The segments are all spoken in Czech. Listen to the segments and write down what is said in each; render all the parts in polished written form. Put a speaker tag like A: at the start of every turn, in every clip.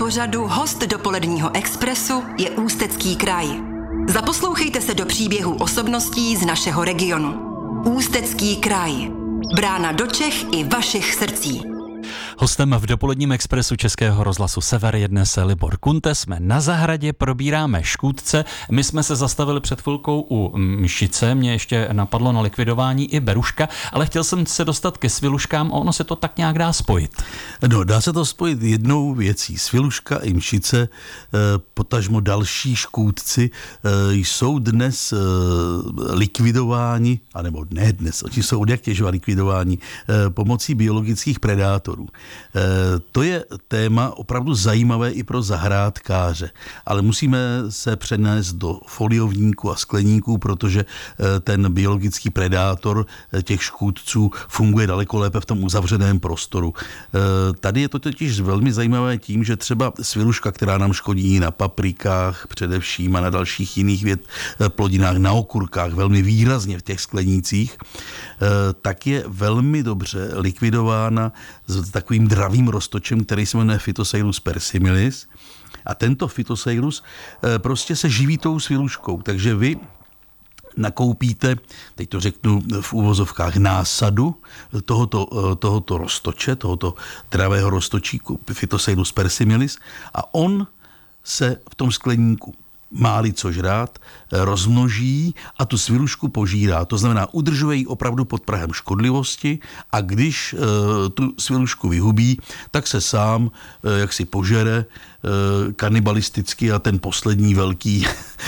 A: pořadu host dopoledního Expressu je Ústecký kraj. Zaposlouchejte se do příběhů osobností z našeho regionu. Ústecký kraj. Brána do Čech i vašich srdcí.
B: Hostem v dopoledním Expressu Českého rozhlasu Sever je dnes Libor Kunte. Jsme na zahradě, probíráme škůdce. My jsme se zastavili před chvilkou u mšice, mě ještě napadlo na likvidování i beruška, ale chtěl jsem se dostat ke sviluškám a ono se to tak nějak dá spojit.
C: No, dá se to spojit jednou věcí. Sviluška i mšice, potažmo další škůdci, jsou dnes likvidováni, anebo ne dnes, oni jsou odjaktěžova likvidováni pomocí biologických predátorů. To je téma opravdu zajímavé i pro zahrádkáře, ale musíme se přenést do foliovníku a skleníků, protože ten biologický predátor těch škůdců funguje daleko lépe v tom uzavřeném prostoru. Tady je to totiž velmi zajímavé tím, že třeba sviluška, která nám škodí na paprikách především a na dalších jiných plodinách, na okurkách, velmi výrazně v těch sklenících, tak je velmi dobře likvidována s takovým dravým roztočem, který se jmenuje Phytoceylus persimilis. A tento Phytoceylus prostě se živí tou sviluškou. Takže vy nakoupíte, teď to řeknu v úvozovkách, násadu tohoto roztoče, tohoto dravého roztočíku Phytoceylus persimilis a on se v tom skleníku má-li co žrát, rozmnoží a tu svilušku požírá. To znamená, udržuje ji opravdu pod prahem škodlivosti a když tu svilušku vyhubí, tak se sám jaksi požere kanibalisticky a ten poslední velký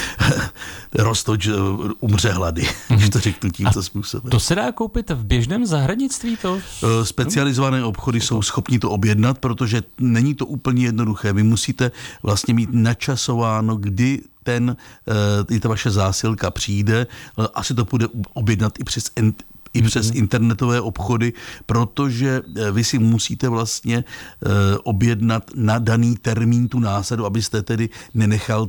C: roztoč umře hlady, když to řeknu tímto způsobem.
B: To se dá koupit v běžném zahradnictví?
C: Specializované obchody jsou schopni to objednat, protože není to úplně jednoduché. Vy musíte vlastně mít načasováno, kdy ta vaše zásilka přijde. Asi to půjde objednat i přes internetové obchody, protože vy si musíte vlastně objednat na daný termín tu násadu, abyste tedy nenechal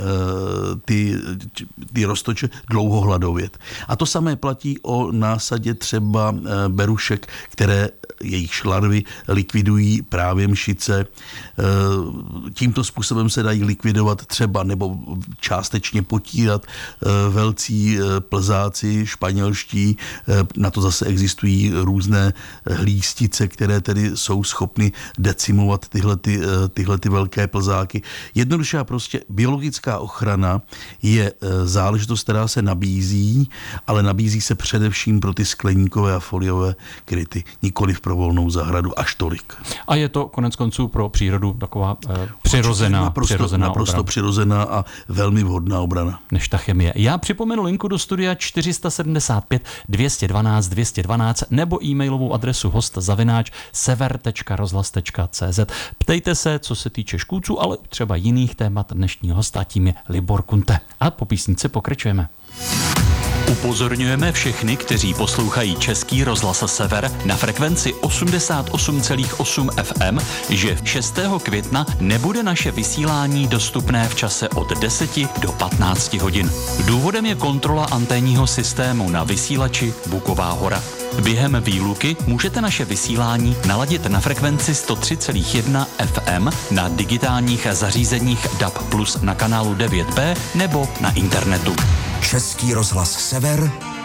C: ty roztoče dlouho hladovět. A to samé platí o násadě třeba berušek, které jejich larvy likvidují právě mšice. Tímto způsobem se dají likvidovat třeba nebo částečně potírat velcí plzáci španělští. Na to zase existují různé hlístice, které tedy jsou schopny decimovat tyhle velké plzáky. Jednoduše a prostě biologická ochrana je záležitost, která se nabízí, ale nabízí se především pro ty skleníkové a foliové kryty, nikoliv pro volnou zahradu až tolik.
B: A je to konec konců pro přírodu taková přirozená
C: naprosto přirozená a velmi vhodná obrana.
B: Než ta chemie. Já připomenu linku do studia 475 212 212 nebo e-mailovou adresu host@sever.rozhlas.cz. Ptejte se, co se týče škůdců, ale třeba jiných témat dnešního hosta, tím je Libor Kunte. A po písnici pokračujeme.
D: Upozorňujeme všechny, kteří poslouchají Český rozhlas Sever na frekvenci 88,8 FM, že 6. května nebude naše vysílání dostupné v čase od 10 do 15 hodin. Důvodem je kontrola anténního systému na vysílači Buková hora. Během výluky můžete naše vysílání naladit na frekvenci 103,1 FM na digitálních zařízeních DAB+ na kanálu 9B nebo na internetu.
E: Český rozhlas Sever